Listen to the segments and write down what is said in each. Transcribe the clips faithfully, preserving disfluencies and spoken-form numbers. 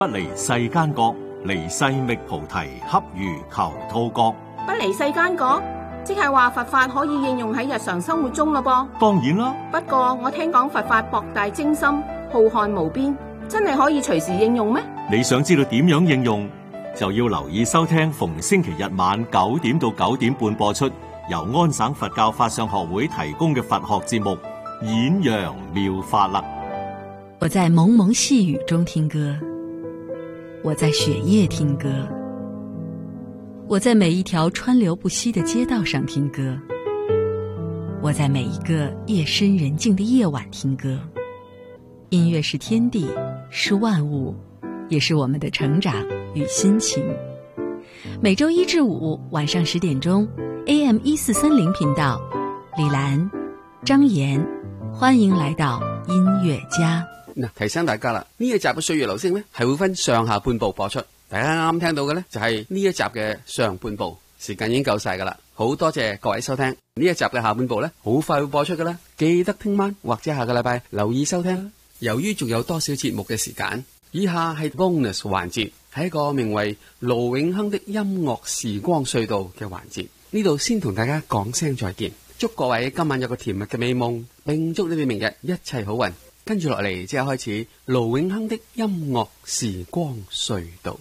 不離世間覺，離世覓菩提，恰如求兔角。 不離世間覺，即係話佛法可以應用喺日常生活中咯噃。 當然啦， 不過我聽講佛法博大精深，浩瀚無邊，真係可以隨時應用咩？ 你想知道點樣應用，就要留意收聽逢星期日晚九點到九點半播出，由安省佛教法相學會提供嘅佛學節目《演揚妙法》啦。 我在蒙蒙細雨中聽歌，我在雪夜聽歌，我在每一條川流不息的街道上聽歌，我在每一個夜深人靜的夜晚聽歌。音樂是天地，是萬物，也是我們的成長與心情。每周一至五晚上十點鐘 A M 一四三零頻道，李蘭、張妍，歡迎來到音樂家。 嗱，提醒大家啦，呢一集嘅歲月留聲咧，係會分上下半部播出。大家啱啱聽到嘅咧，就係呢一集嘅上半部，時間已經夠晒噶啦。好多謝各位收聽呢一集嘅下半部咧，好快會播出噶啦，記得聽晚或者下個禮拜留意收聽。由於仲有多少節目嘅時間，以下係 bonus 環節，係一個名為盧永亨的音樂時光隧道嘅環節。呢度先同大家講聲再見，祝各位今晚有個甜蜜嘅美夢，並祝你哋明日一切好運。跟住落嚟，即刻開始盧永亨的音樂時光隧道。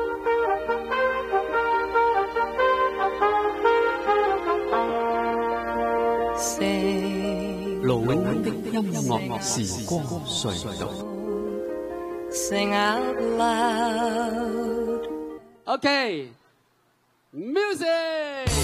盧永亨的音樂時光隧道。Sing out loud. Okay, music.